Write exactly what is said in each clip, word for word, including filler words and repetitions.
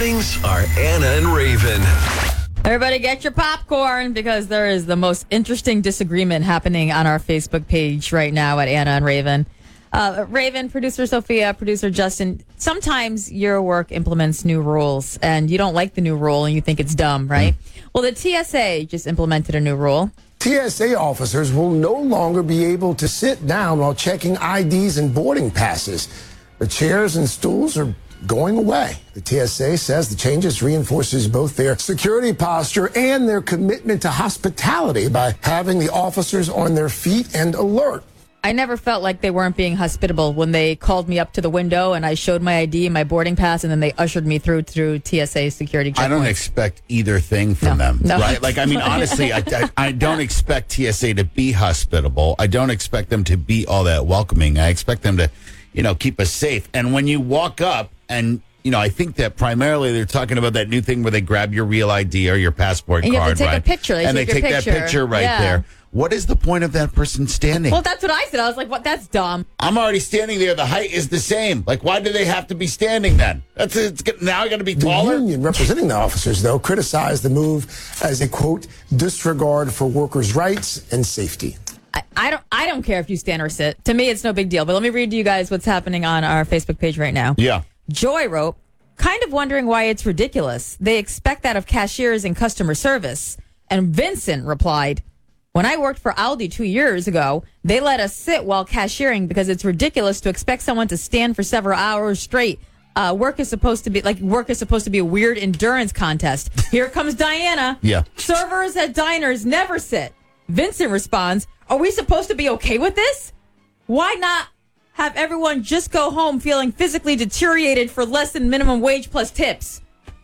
Mornings are Anna and Raven. Everybody get your popcorn because there is the most interesting disagreement happening on our Facebook page right now at Anna and Raven. Uh, Raven, producer Sophia, producer Justin, sometimes your work implements new rules and you don't like the new rule and you think it's dumb, right? Mm. Well, the T S A just implemented a new rule. T S A officers will no longer be able to sit down while checking I Ds and boarding passes. The chairs and stools are going away. The T S A says the changes reinforces both their security posture and their commitment to hospitality by having the officers on their feet and alert. I never felt like they weren't being hospitable when they called me up to the window and I showed my I D and my boarding pass, and then they ushered me through through T S A security checkpoints. I don't expect either thing from no, them, no. right? Like, I mean, honestly, I, I, I don't expect T S A to be hospitable. I don't expect them to be all that welcoming. I expect them to, you know, keep us safe. And when you walk up and, you know, I think that primarily they're talking about that new thing where they grab your real I D or your passport and you card, have to take right? a picture. They and take they take your that picture. picture right yeah. there. What is the point of that person standing? Well, that's what I said. I was like, "What? That's dumb." I'm already standing there. The height is the same. Like, why do they have to be standing then? That's it's now I got to be taller. The union representing the officers, though, criticized the move as a, quote, disregard for workers' rights and safety. I, I don't. I don't care if you stand or sit. To me, it's no big deal. But let me read to you guys what's happening on our Facebook page right now. Yeah. Joy wrote, "Kind of wondering why it's ridiculous. They expect that of cashiers and customer service." And Vincent replied, "When I worked for Aldi two years ago, they let us sit while cashiering because it's ridiculous to expect someone to stand for several hours straight. Uh, work is supposed to be like work is supposed to be a weird endurance contest." Here comes Diana. Yeah. "Servers at diners never sit." Vincent responds, "Are we supposed to be okay with this? Why not have everyone just go home feeling physically deteriorated for less than minimum wage plus tips?"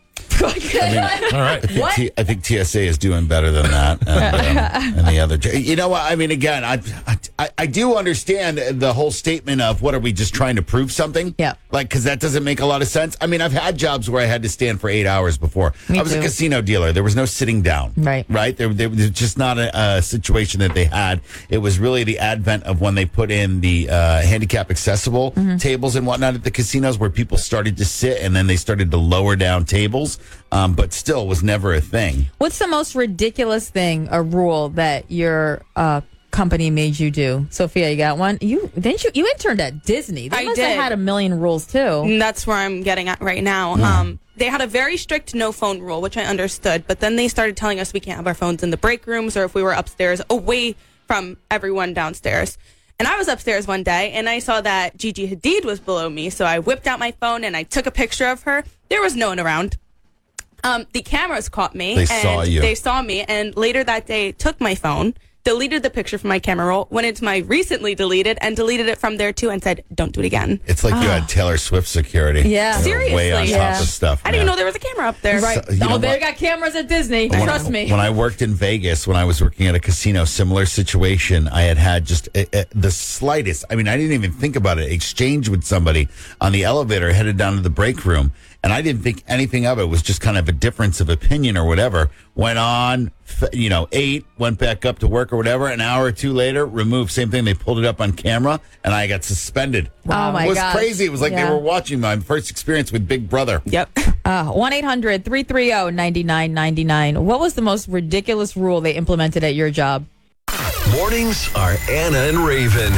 I mean, all right. I think, What? T, I think T S A is doing better than that, and, um, and the other. You know what? I mean, again, I, I I do understand the whole statement of what are we just trying to prove something? Yeah. Like, because that doesn't make a lot of sense. I mean, I've had jobs where I had to stand for eight hours before. Me I was too. a casino dealer. There was no sitting down. Right. Right. There, there was just not a, a situation that they had. It was really the advent of when they put in the uh, handicap accessible Mm-hmm. tables and whatnot at the casinos, where people started to sit and then they started to lower down tables. Um, but still was never a thing. What's the most ridiculous thing, a rule that your uh, company made you do? Sophia, you got one? You didn't you? You interned at Disney. They I must did. have had a million rules too. And that's where I'm getting at right now. Um, they had a very strict no phone rule, which I understood, but then they started telling us we can't have our phones in the break rooms or if we were upstairs away from everyone downstairs. And I was upstairs one day and I saw that Gigi Hadid was below me, so I whipped out my phone and I took a picture of her. There was no one around. Um, the cameras caught me. They and saw you. They saw me, and later that day took my phone, deleted the picture from my camera roll, went into my recently deleted, and deleted it from there too, and said, "Don't do it again." It's like you had Taylor Swift security. Yeah. They were way on Seriously. top Yeah. of stuff. I didn't even yeah. know there was a camera up there. Right. So, you know oh, they what? got cameras at Disney. When Trust I, me. When I worked in Vegas, when I was working at a casino, similar situation, I had had just uh, uh, the slightest, I mean, I didn't even think about it, exchange with somebody on the elevator headed down to the break room. And I didn't think anything of it. It was just kind of a difference of opinion or whatever. Went on, f- you know, ate, went back up to work or whatever. An hour or two later, removed. Same thing. They pulled it up on camera, and I got suspended. Oh, my It was gosh. crazy. It was like Yeah. they were watching my first experience with Big Brother. Yep. Uh, one eight hundred three three zero nine nine nine nine. What was the most ridiculous rule they implemented at your job? Mornings are Anna and Raven.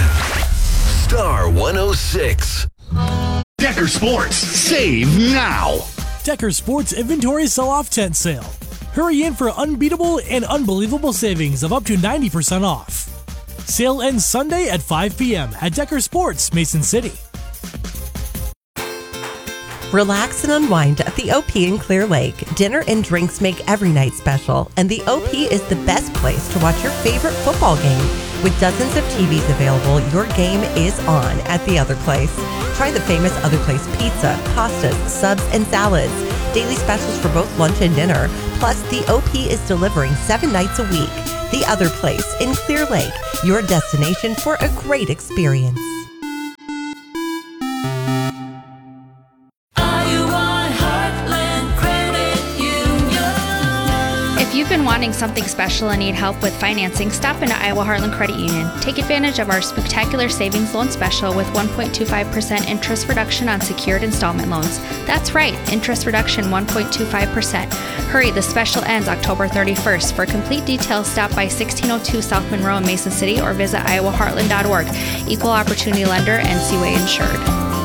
Star one oh six. Decker Sports. Save now. Decker Sports Inventory Sell-Off Tent Sale. Hurry in for unbeatable and unbelievable savings of up to ninety percent off. Sale ends Sunday at five p.m. at Decker Sports, Mason City. Relax and unwind at the O P in Clear Lake. Dinner and drinks make every night special, and the O P is the best place to watch your favorite football game. With dozens of T Vs available, your game is on at the Other Place. Try the famous Other Place pizza, pastas, subs, and salads. Daily specials for both lunch and dinner. Plus, the O P is delivering seven nights a week. The Other Place in Clear Lake, your destination for a great experience. If you've been wanting something special and need help with financing, stop into Iowa Heartland Credit Union. Take advantage of our spectacular savings loan special with one point two five percent interest reduction on secured installment loans. That's right, interest reduction one point two five percent. Hurry, the special ends October thirty-first. For complete details, stop by sixteen oh two South Monroe in Mason City or visit iowa heartland dot org. Equal opportunity lender, N C W A insured.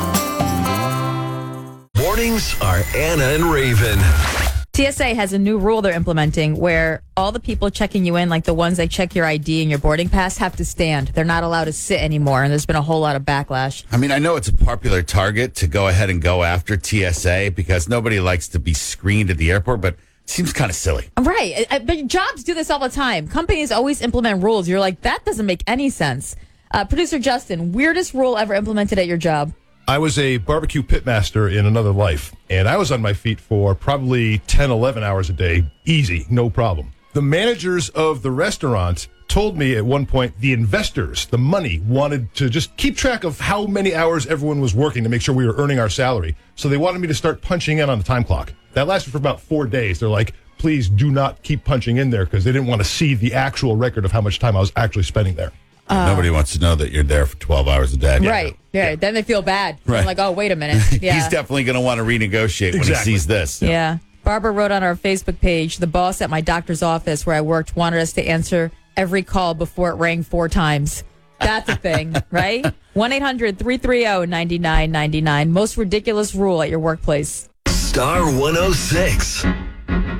Mornings are Anna and Raven. T S A has a new rule they're implementing where all the people checking you in, like the ones that check your I D and your boarding pass, have to stand. They're not allowed to sit anymore, and there's been a whole lot of backlash. I mean, I know it's a popular target to go ahead and go after T S A because nobody likes to be screened at the airport, but it seems kind of silly. Right. I- But jobs do this all the time. Companies always implement rules. You're like, that doesn't make any sense. Uh, Producer Justin, weirdest rule ever implemented at your job? I was a barbecue pitmaster in another life, and I was on my feet for probably ten, eleven hours a day. Easy, no problem. The managers of the restaurant told me at one point the investors, the money, wanted to just keep track of how many hours everyone was working to make sure we were earning our salary. So they wanted me to start punching in on the time clock. That lasted for about four days. They're like, please do not keep punching in there because they didn't want to see the actual record of how much time I was actually spending there. Uh, Nobody wants to know that you're there for twelve hours a day. Right. Yeah. Then they feel bad. Right. I'm like, oh, wait a minute. Yeah. He's definitely going to want to renegotiate when he Exactly. sees this. Yeah. Barbara wrote on our Facebook page, the boss at my doctor's office where I worked wanted us to answer every call before it rang four times. That's a thing, right? one eight hundred three three zero nine nine nine nine. Most ridiculous rule at your workplace. Star one oh six.